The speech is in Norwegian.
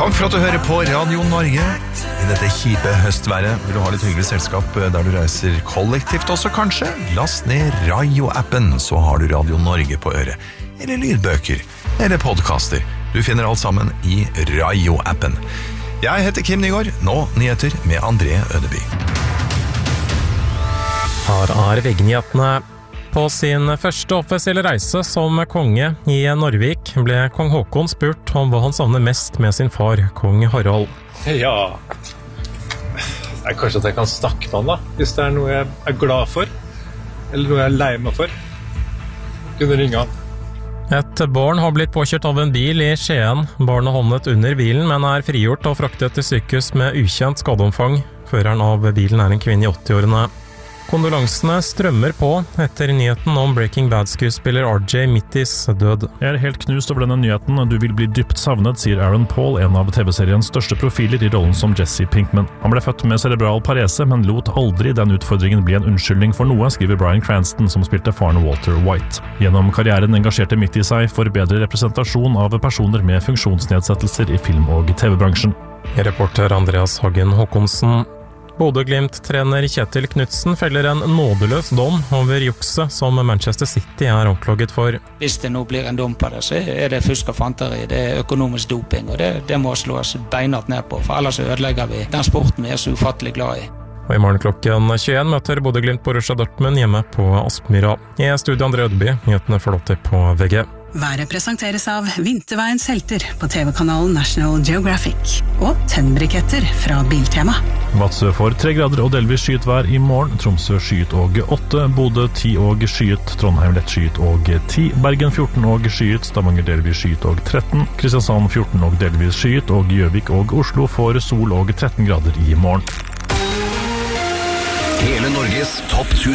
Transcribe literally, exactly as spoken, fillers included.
Takk for at du hører på Radio Norge. I dette kjipe høstværet vil du ha litt hyggelig selskap der du reiser kollektivt også kanskje. Last ned Rayo-appen, så har du Radio Norge på øret. Eller lydbøker, eller podcaster. Du finner alt sammen i Rayo-appen. Jeg heter Kim Nygaard, nå nyheter med André Ødeby. Her er veggnyhetene. På sin første offisielle reise som konge i Norvik ble kong Håkon spurt om hva han savner mest med sin far, kong Harald. Ja, det er kanskje at jeg kan snakke med han da, hvis det er noe jeg er glad for, eller noe jeg er lei meg for. Kunne ringe han. Et barn har blitt påkjørt av en bil i Skien. Barnet havnet under bilen, men er frigjort og fraktet til sykehus med ukjent skadeomfang. Føreren av bilen er en kvinne i åtti-årene. Kondolansene strømmer på etter nyheten om Breaking Bad-skuespiller R J Mittis død. Jeg er helt knust over denne nyheten. Du vil bli dypt savnet, sier Aaron Paul, en av T V-seriens største profiler i rollen som Jesse Pinkman. Han ble født med cerebral parese, men lot aldri den utfordringen bli en unnskyldning for noe, skriver Bryan Cranston, som spilte faren Walter White. Gjennom karrieren engasjerte Mitty seg for bedre representasjon av personer med funksjonsnedsettelser i film- og T V-bransjen. Reporter Andreas Hagen Håkonsen. Bodø-Glimt-trener Kjetil Knudsen feller en nådeløs dom over jukset som Manchester City er anklaget for. Hvis det nå blir en dom på det, så er det fusk og fanteri, det er økonomisk doping, og det, det må slås beinhardt ned på, for ellers ødelegger vi den sporten vi er så ufattelig glad i. Og i morgen klokken tjueen møter Bodø-Glimt Borussia Dortmund hjemme på Aspmyra. I studio André Ødeby, nyhetene flåter på V G. Været presenteres av Vinterveiens helter på T V-kanalen National Geographic og tennbriketter fra Biltema. Vadsø får tre grader og delvis skyet vær i morgen. Tromsø skyet og åtte, Bodø ti og skyet, Trondheim lett skyet og ti, Bergen fjorten og skyet, Stavanger delvis skyet og tretten, Kristiansand fjorten og delvis skyet, og Gjøvik og Oslo får sol og tretten grader i morgen. Hele Norges topp